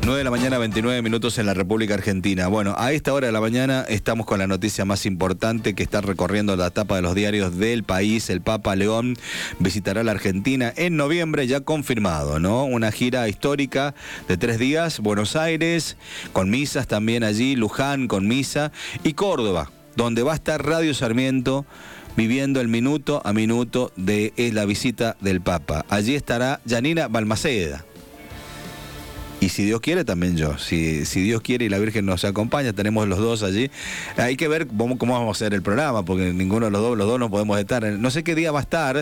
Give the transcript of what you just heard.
9 de la mañana, 29 minutos en la República Argentina. Bueno, a esta hora de la mañana estamos con la noticia más importante que está recorriendo la tapa de los diarios del país. El Papa León visitará la Argentina en noviembre, ya confirmado, ¿no? Una gira histórica de 3 días, Buenos Aires, con misas también allí, Luján con misa, y Córdoba, donde va a estar Radio Sarmiento viviendo el minuto a minuto de la visita del Papa. Allí estará Yanina Balmaceda. Y si Dios quiere, también yo. Si Dios quiere y la Virgen nos acompaña, tenemos los dos allí. Hay que ver cómo vamos a hacer el programa, porque ninguno de los dos no podemos estar. No sé qué día va a estar.